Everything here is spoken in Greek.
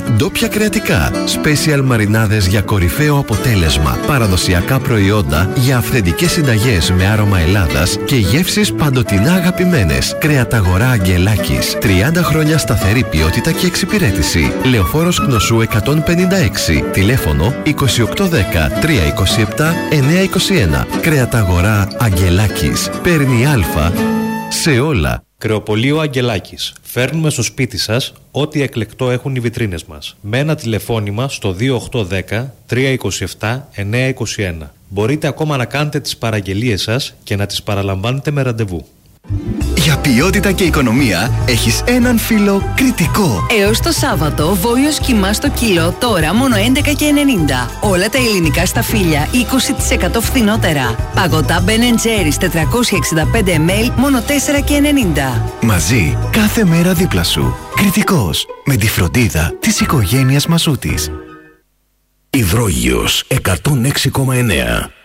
ντόπια κρεατικά. Special μαρινάδες για κορυφαίο αποτέλεσμα. Παραδοσιακά προϊόντα για αυθεντικές συνταγές με άρωμα Ελλάδας και γεύσεις παντοτινά αγαπημένες. Κρεαταγορά Αγγελάκης. 30 χρόνια σταθερή ποιότητα και εξυπηρέτηση. Λεωφόρος Κνωσού 156. Τηλέφωνο 2810 327 921. Κρεαταγορά Αγγελάκης. Παίρνει Α σε όλα. Κρεοπωλείο Αγγελάκης. Φέρνουμε στο σπίτι σας ό,τι εκλεκτό έχουν οι βιτρίνες μας. Με ένα τηλεφώνημα στο 2810 327 921. Μπορείτε ακόμα να κάνετε τις παραγγελίες σας και να τις παραλαμβάνετε με ραντεβού. Για ποιότητα και οικονομία έχεις έναν φίλο Κρητικό. Έως το Σάββατο, βόλιος κιμά στο κιλό, τώρα μόνο 11,90. Όλα τα ελληνικά σταφύλια 20% φθηνότερα. Παγωτά Ben Jerry's 465 ml, μόνο 4,90. Μαζί, κάθε μέρα δίπλα σου. Κρητικός, με τη φροντίδα της οικογένειας Μασούτης. Υδρόγειος 106,9.